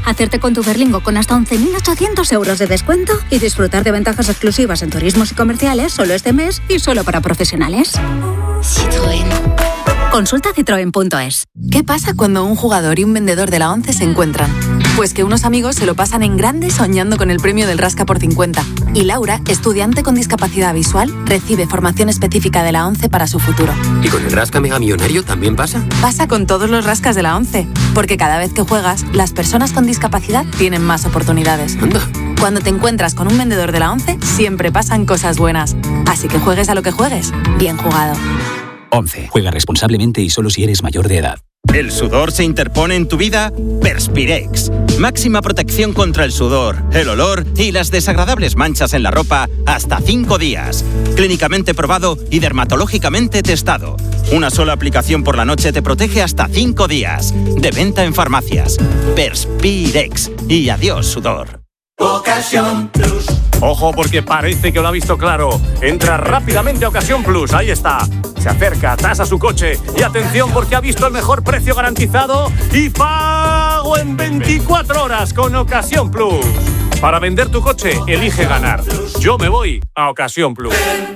Hacerte con tu Berlingo con hasta 11.800 euros de descuento y disfrutar de ventajas exclusivas en turismos y comerciales solo este mes y solo para profesionales. Citroën. Consulta citroen.es. ¿Qué pasa cuando un jugador y un vendedor de la ONCE se encuentran? Pues que unos amigos se lo pasan en grande soñando con el premio del Rasca por 50. Y Laura, estudiante con discapacidad visual, recibe formación específica de la ONCE para su futuro. ¿Y con el Rasca Mega Millonario también pasa? Pasa con todos los rascas de la ONCE. Porque cada vez que juegas, las personas con discapacidad tienen más oportunidades. Anda. Cuando te encuentras con un vendedor de la ONCE, siempre pasan cosas buenas. Así que juegues a lo que juegues, bien jugado. 11. Juega responsablemente y solo si eres mayor de edad. ¿El sudor se interpone en tu vida? Perspirex. Máxima protección contra el sudor, el olor y las desagradables manchas en la ropa hasta 5 días. Clínicamente probado y dermatológicamente testado. Una sola aplicación por la noche te protege hasta 5 días. De venta en farmacias. Perspirex. Y adiós, sudor. Ocasión Plus. Ojo, porque parece que lo ha visto claro. Entra rápidamente a Ocasión Plus. Ahí está. Se acerca, tasa su coche. Y atención, porque ha visto el mejor precio garantizado y pago en 24 horas con Ocasión Plus. Para vender tu coche, elige ganar. Yo me voy a Ocasión Plus.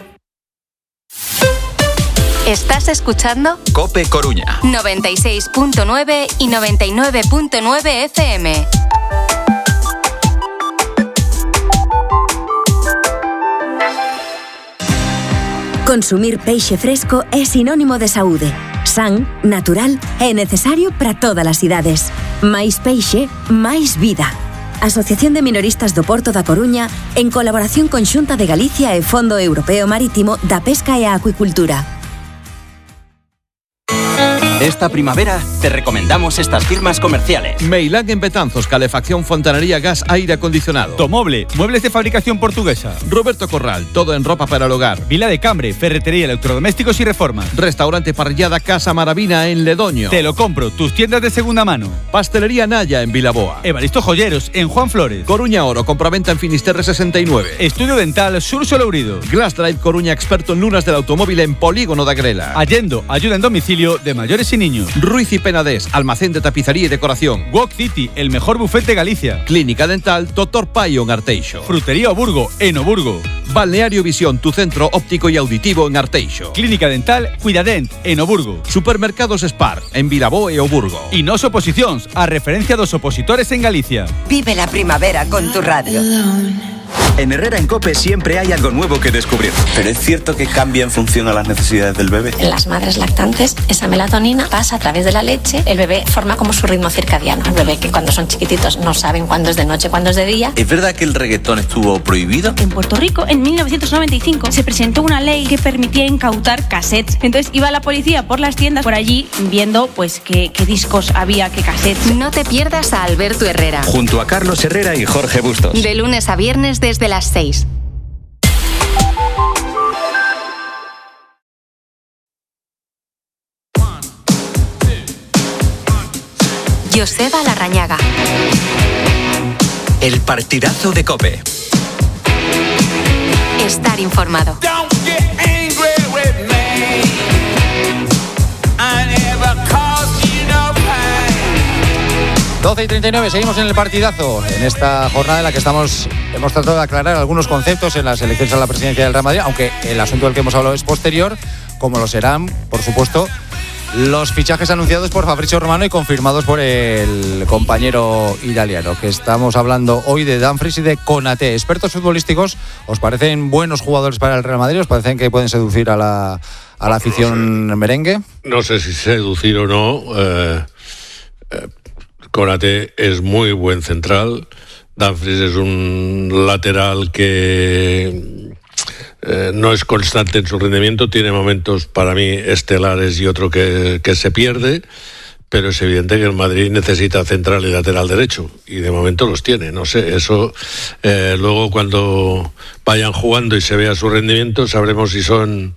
¿Estás escuchando? COPE Coruña 96.9 y 99.9 FM. Consumir peixe fresco é sinónimo de saúde. San, natural e necesario para todas as idades. Máis peixe, máis vida. Asociación de Minoristas do Porto da Coruña, en colaboración con Xunta de Galicia e Fondo Europeo Marítimo da Pesca e a Acuicultura. Esta primavera te recomendamos estas firmas comerciales. Meilán en Betanzos, calefacción, fontanería, gas, aire acondicionado. Tomoble, muebles de fabricación portuguesa. Roberto Corral, todo en ropa para el hogar. Vila de Cambre, ferretería, electrodomésticos y reformas. Restaurante Parrillada Casa Maravina en Ledoño. Te lo compro, tus tiendas de segunda mano. Pastelería Naya en Vilaboa. Evaristo Joyeros en Juan Flores. Coruña Oro, compraventa en Finisterre 69. Estudio Dental Sur Solourido. Glass Drive Coruña, experto en lunas del automóvil en Polígono da Grela. Allendo, ayuda en domicilio de mayores y niños. Ruiz y Penedés, almacén de tapicería y decoración. Walk City, el mejor buffet de Galicia. Clínica Dental Dr. Payo en Arteixo. Frutería Oburgo en Oburgo. Balneario Visión, tu centro óptico y auditivo en Arteixo. Clínica Dental Cuidadent en Oburgo. Supermercados Spar en Vilaboa e Oburgo. Y Nos Oposicións, a referencia dos opositores en Galicia. Vive la primavera con tu radio. En Herrera en COPE siempre hay algo nuevo que descubrir. ¿Pero es cierto que cambia en función a las necesidades del bebé? En las madres lactantes, esa melatonina pasa a través de la leche, el bebé forma como su ritmo circadiano. El bebé que cuando son chiquititos no saben cuándo es de noche, cuándo es de día. ¿Es verdad que el reggaetón estuvo prohibido? En Puerto Rico, en 1995, se presentó una ley que permitía incautar cassettes. Entonces iba la policía por las tiendas por allí viendo pues qué discos había, qué cassettes. No te pierdas a Alberto Herrera. Junto a Carlos Herrera y Jorge Bustos. De lunes a viernes desde las 6. Joseba Larrañaga. El partidazo de COPE. Estar informado. 12:39, seguimos en el partidazo, en esta jornada en la que hemos tratado de aclarar algunos conceptos en las elecciones a la presidencia del Real Madrid, aunque el asunto del que hemos hablado es posterior, como lo serán, por supuesto, los fichajes anunciados por Fabrizio Romano y confirmados por el compañero italiano, que estamos hablando hoy de Dumfries y de Konaté. Expertos futbolísticos, ¿os parecen buenos jugadores para el Real Madrid? ¿Os parecen que pueden seducir a la afición merengue? No sé si seducir o no. Konaté es muy buen central. Dumfries es un lateral que no es constante en su rendimiento, tiene momentos para mí estelares y otro que se pierde, pero es evidente que el Madrid necesita central y lateral derecho y de momento los tiene. No sé, eso luego cuando vayan jugando y se vea su rendimiento sabremos si son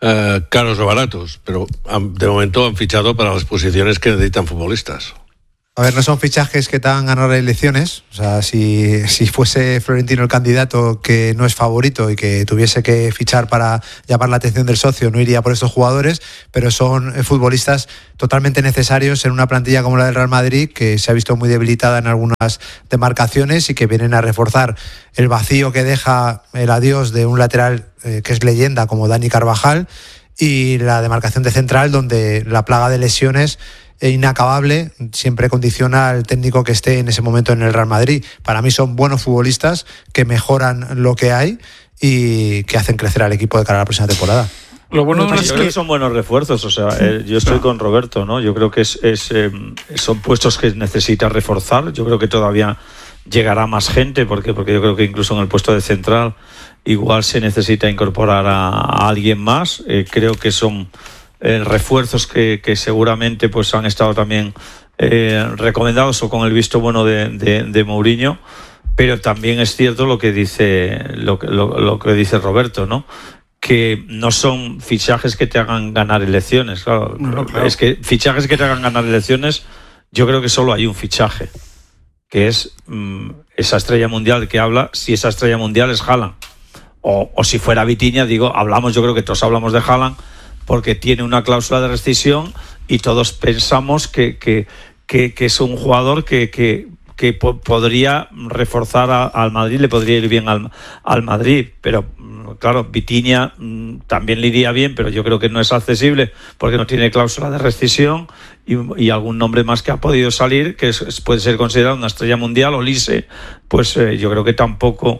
caros o baratos, pero de momento han fichado para las posiciones que necesitan futbolistas. A ver, no son fichajes que te hagan ganar elecciones. O sea, si fuese Florentino el candidato que no es favorito y que tuviese que fichar para llamar la atención del socio, no iría por estos jugadores, pero son futbolistas totalmente necesarios en una plantilla como la del Real Madrid, que se ha visto muy debilitada en algunas demarcaciones y que vienen a reforzar el vacío que deja el adiós de un lateral que es leyenda como Dani Carvajal, y la demarcación de central, donde la plaga de lesiones inacabable siempre condiciona al técnico que esté en ese momento en el Real Madrid. Para mí son buenos futbolistas que mejoran lo que hay y que hacen crecer al equipo de cara a la próxima temporada. Lo bueno es que son buenos refuerzos, o sea, yo estoy con Roberto, ¿no? Yo creo que son puestos que necesita reforzar. Yo creo que todavía llegará más gente, porque yo creo que incluso en el puesto de central igual se necesita incorporar a alguien más. Creo que son refuerzos que seguramente pues han estado también recomendados o con el visto bueno de Mourinho, pero también es cierto lo que dice Roberto, ¿no? Que no son fichajes que te hagan ganar elecciones. Claro. Es que fichajes que te hagan ganar elecciones, yo creo que solo hay un fichaje, que es esa estrella mundial que habla. Si esa estrella mundial es Haaland, o si fuera Vitinha, yo creo que todos hablamos de Haaland porque tiene una cláusula de rescisión y todos pensamos que es un jugador que podría reforzar al Madrid, le podría ir bien al Madrid, pero claro, Vitinha también le iría bien, pero yo creo que no es accesible porque no tiene cláusula de rescisión, y algún nombre más que ha podido salir que puede ser considerado una estrella mundial, Olise, pues yo creo que tampoco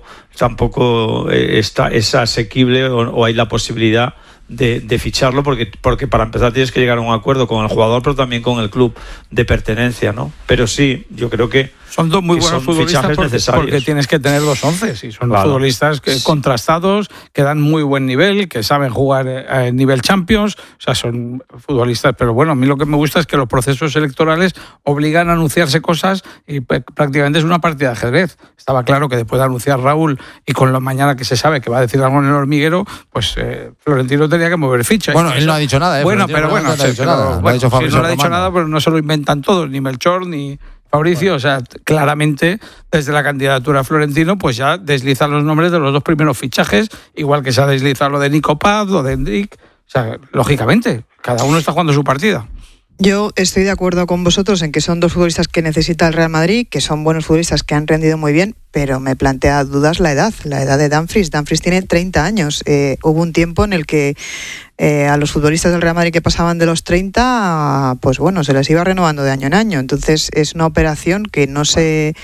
es asequible o hay la posibilidad de ficharlo, porque para empezar tienes que llegar a un acuerdo con el jugador, pero también con el club de pertenencia, ¿no? Pero sí, yo creo que son dos muy buenos futbolistas porque tienes que tener dos onces, y son futbolistas contrastados, que dan muy buen nivel, que saben jugar a nivel Champions, o sea, son futbolistas. Pero bueno, a mí lo que me gusta es que los procesos electorales obligan a anunciarse cosas y prácticamente es una partida de ajedrez. Estaba claro que después de anunciar Raúl y con la mañana que se sabe que va a decir algo en el hormiguero, pues Florentino tenía que mover fichas. Bueno, él no ha dicho nada. Bueno, pero bueno, no ha dicho nada. Si no lo ha dicho nada, pero no se lo inventan todos, ni Melchor ni Fabricio. O sea, claramente desde la candidatura a Florentino pues ya deslizan los nombres de los dos primeros fichajes, igual que se ha deslizado lo de Nico Paz, lo de Endrick. O sea, lógicamente, cada uno está jugando su partida. Yo estoy de acuerdo con vosotros en que son dos futbolistas que necesita el Real Madrid, que son buenos futbolistas que han rendido muy bien, pero me plantea dudas la edad de Dumfries. Dumfries tiene 30 años. Hubo un tiempo en el que a los futbolistas del Real Madrid que pasaban de los 30, pues bueno, se les iba renovando de año en año. Entonces es una operación que no sé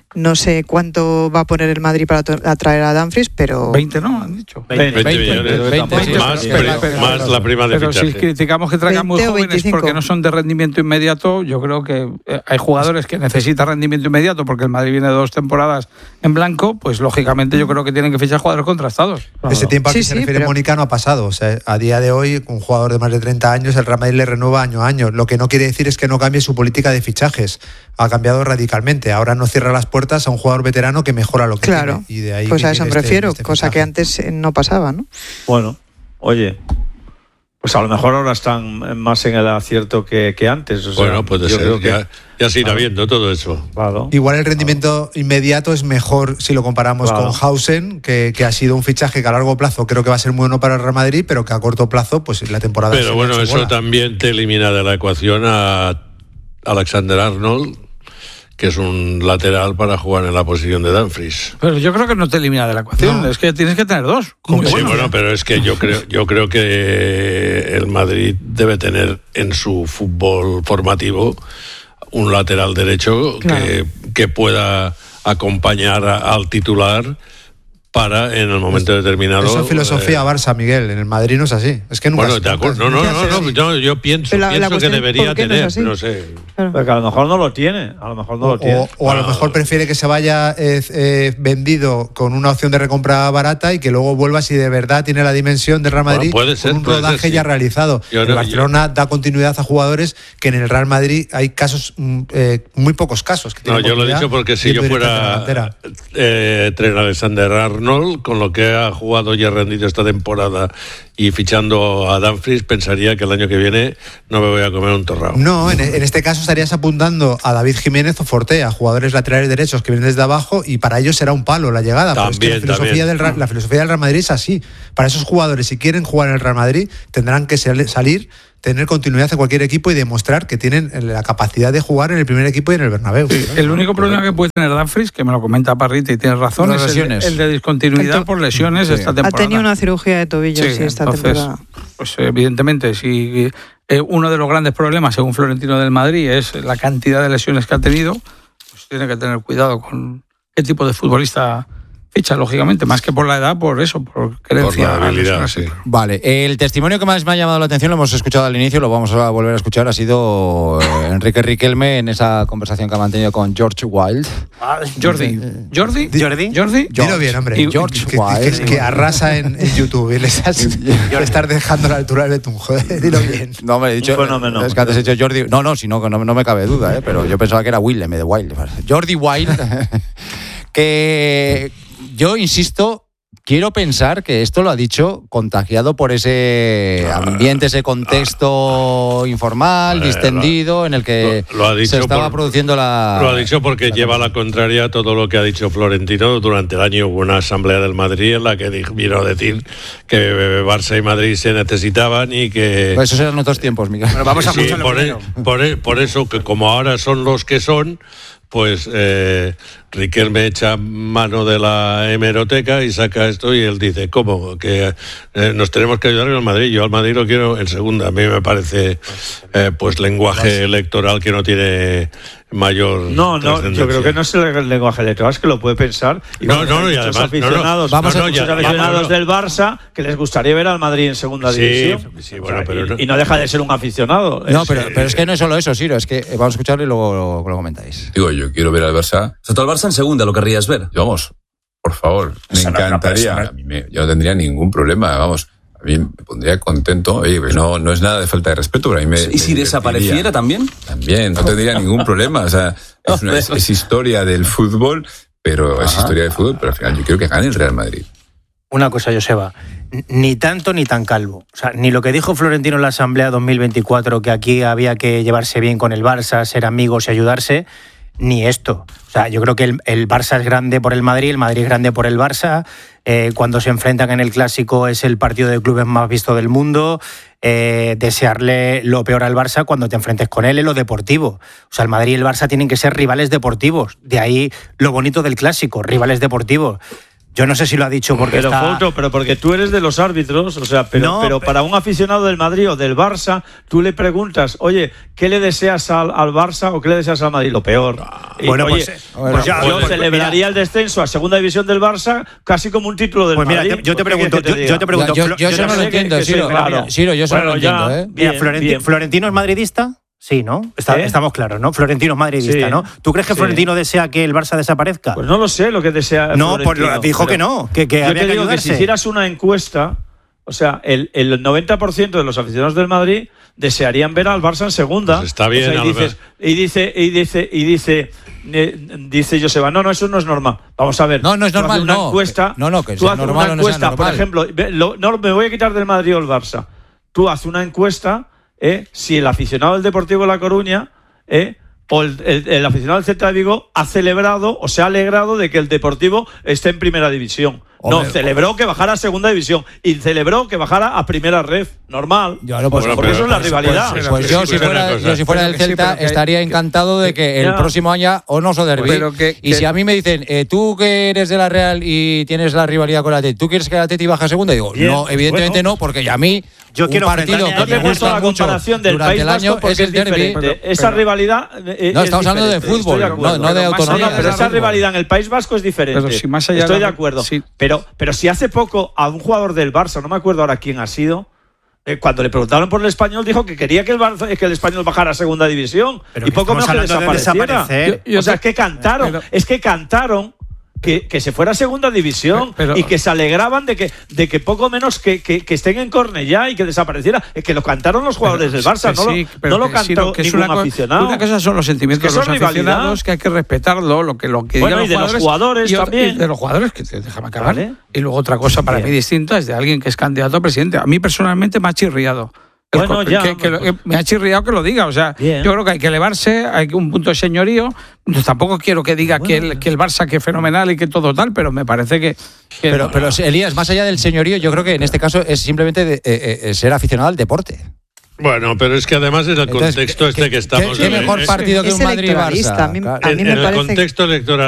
cuánto va a poner el Madrid para atraer a Dumfries, pero 20, ¿no? Han dicho 20 millones, más la prima de fichaje. Pero si criticamos que traigan muy jóvenes 25. Porque no son de rendimiento inmediato, yo creo que hay jugadores que necesitan rendimiento inmediato porque el Madrid viene de 2 temporadas en blanco, pues lógicamente yo creo que tienen que fichar jugadores contrastados. Ese tiempo al que se refiere Mónica no ha pasado. O sea, a día de hoy, un jugador de más de 30 años, el Real Madrid le renueva año a año. Lo que no quiere decir es que no cambie su política de fichajes. Ha cambiado radicalmente. Ahora no cierra las puertas a un jugador veterano que mejora lo que tiene. Y de ahí pues a eso me refiero, cosa que antes no pasaba, ¿no? Bueno, oye, pues a lo mejor ahora están más en el acierto que antes. O sea, bueno, puede ser. Ya se irá viendo todo eso. Claro. Igual el rendimiento inmediato es mejor si lo comparamos con Hausen, que ha sido un fichaje que a largo plazo creo que va a ser muy bueno para el Real Madrid, pero que a corto plazo, pues la temporada... Pero bueno, eso también te elimina de la ecuación a Alexander-Arnold, que es un lateral para jugar en la posición de Dumfries. Pero yo creo que no te elimina de la ecuación, es que tienes que tener dos. Bueno, pero es que yo creo que el Madrid debe tener en su fútbol formativo un lateral derecho que pueda acompañar al titular para en el momento determinado. Eso es filosofía Barça, Miguel. En el Madrid no es así. Es que nunca. Bueno, de acuerdo. No, yo pienso que debería tener, no sé. Porque a lo mejor no lo tiene. A lo mejor no lo tiene. O a lo mejor prefiere que se vaya vendido con una opción de recompra barata y que luego vuelva si de verdad tiene la dimensión del Real Madrid, con un rodaje ya realizado. El Barcelona da continuidad a jugadores que en el Real Madrid hay casos, muy pocos casos. Que yo lo he dicho porque si yo fuera Trent Alexander-Arnold, Arnold, con lo que ha jugado y ha rendido esta temporada, y fichando a Dumfries, pensaría que el año que viene no me voy a comer un torrao. No, en este caso estarías apuntando a David Jiménez o Fortea, jugadores laterales derechos que vienen desde abajo, y para ellos será un palo la llegada. También, pero es que la filosofía del Real Madrid es así. Para esos jugadores, si quieren jugar en el Real Madrid, tendrán que salir, tener continuidad en cualquier equipo y demostrar que tienen la capacidad de jugar en el primer equipo y en el Bernabéu. Sí, el único problema que puede tener Dumfries, que me lo comenta Parrita y tienes razón, es el de discontinuidad por lesiones esta temporada. Ha tenido una cirugía de tobillo esta temporada. Pues evidentemente, si uno de los grandes problemas, según Florentino del Madrid, es la cantidad de lesiones que ha tenido, pues tiene que tener cuidado con qué tipo de futbolista ficha, lógicamente, más que por la edad, por eso, por creencia. Por la habilidad, sí. Vale, el testimonio que más me ha llamado la atención, lo hemos escuchado al inicio, lo vamos a volver a escuchar, ha sido Enrique Riquelme en esa conversación que ha mantenido con George Wilde. Jordi. Dilo bien, hombre. George Wilde. Que arrasa en YouTube y le estás dejando la altura del betún. Joder, dilo bien. No, me he dicho. Fenómeno. Es que antes he dicho Jordi. No, no me cabe duda, pero yo pensaba que era Willem de Wilde. Jordi Wilde. Que yo insisto, quiero pensar que esto lo ha dicho contagiado por ese ambiente, ese contexto informal, distendido, en el que se estaba produciendo la... Lo ha dicho porque lleva la contraria a todo lo que ha dicho Florentino. Durante el año hubo una asamblea del Madrid en la que vino a decir que Barça y Madrid se necesitaban y que... Pues esos eran otros tiempos, Miguel. Pero vamos a por eso, que como ahora son los que son, pues Riquelme echa mano de la hemeroteca y saca esto y él dice, ¿cómo? Que nos tenemos que ayudar al Madrid. Yo al Madrid lo quiero en segunda. A mí me parece pues lenguaje electoral que no tiene mayor yo creo que no es el lenguaje electoral, es que lo puede pensar. Y y además aficionados, aficionados del Barça que les gustaría ver al Madrid en segunda división. Sí, bueno, pero y no deja de ser un aficionado. No, pero es que no es solo eso, Siro, es que vamos a escucharlo y luego lo comentáis. Digo, yo quiero ver al Barça. O sea, tú al Barça en segunda lo querrías ver. Vamos, por favor, me encantaría. Yo no tendría ningún problema, vamos. A mí me pondría contento. Oye, no es nada de falta de respeto, pero a mí ¿Y si desapareciera también? También, no tendría ningún problema. O sea, es historia del fútbol, pero es historia del fútbol, pero al final yo quiero que gane el Real Madrid. Una cosa, Joseba, ni tanto ni tan calvo. O sea, ni lo que dijo Florentino en la Asamblea 2024, que aquí había que llevarse bien con el Barça, ser amigos y ayudarse, ni esto. O sea, yo creo que el Barça es grande por el Madrid es grande por el Barça. Cuando se enfrentan en el Clásico es el partido de clubes más visto del mundo. Desearle lo peor al Barça cuando te enfrentes con él en lo deportivo. O sea, el Madrid y el Barça tienen que ser rivales deportivos. De ahí lo bonito del Clásico, rivales deportivos. Yo no sé si lo ha dicho porque pero porque tú eres de los árbitros, o sea, pero para un aficionado del Madrid o del Barça, tú le preguntas, oye, ¿qué le deseas al Barça o qué le deseas al Madrid? Lo peor. Bueno, yo celebraría el descenso a segunda división del Barça casi como un título del Madrid. Mira, yo te pregunto, yo eso no lo entiendo, Siro, yo eso no lo entiendo. ¿Florentino es madridista? Sí, ¿no? Estamos claros, ¿no? Florentino es madridista, ¿no? ¿Tú crees que Florentino desea que el Barça desaparezca? Pues no lo sé lo que desea No, Florentino, pues dijo que no, que yo había te que digo ayudarse. que si hicieras una encuesta, o sea, el 90% de los aficionados del Madrid desearían ver al Barça en segunda. Pues está bien, o sea, dice Joseba, no, eso no es normal. Vamos a ver. No es normal, una encuesta, que sea normal o no sea normal. Por ejemplo, no me voy a quitar del Madrid o el Barça. Tú haz una encuesta, si el aficionado del Deportivo de La Coruña o el aficionado del Celta de Vigo ha celebrado o se ha alegrado de que el Deportivo esté en primera división. Celebró que bajara a segunda división y celebró que bajara a primera ref. Normal. Porque eso es la rivalidad. Pues yo, si fuera del Celta, estaría encantado de que el próximo año Onoso Derby. Y si a mí me dicen, tú que eres de la Real y tienes la rivalidad con la Atleti, ¿tú quieres que la Atleti baje a segunda? Y digo, no, evidentemente no, porque a mí yo quiero un partido que me gusta mucho durante el año es el derbi. Esa rivalidad no, estamos hablando de fútbol, no de autonomía. Pero esa rivalidad en el País Vasco es diferente. Estoy de acuerdo. Pero si hace poco a un jugador del Barça, no me acuerdo ahora quién ha sido, cuando le preguntaron por el Español, dijo que quería que el Español bajara a segunda división. Y poco menos que desapareciera. O sea, es que cantaron que se fuera a segunda división y que se alegraban de que poco menos que estén en Cornellá y que desapareciera. Que lo cantaron los jugadores del Barça, no lo cantó ningún aficionado. Una cosa son los sentimientos de los aficionados, que hay que respetarlo, lo que bueno, y de los jugadores también. Y de los jugadores, que déjame acabar. Vale. Y luego otra cosa para mí distinta es de alguien que es candidato a presidente. A mí personalmente me ha chirriado. Bueno, me ha chirriado que lo diga. O sea, yo creo que hay que elevarse, hay un punto de señorío. Tampoco quiero que diga que el Barça que es fenomenal y que todo tal, pero me parece que pero Elías, más allá del señorío, yo creo que en este caso es simplemente ser aficionado al deporte. Bueno, pero es que además es el contexto que estamos ¿Qué mejor partido que un Madrid-Barça? A mí me parece el contexto electoral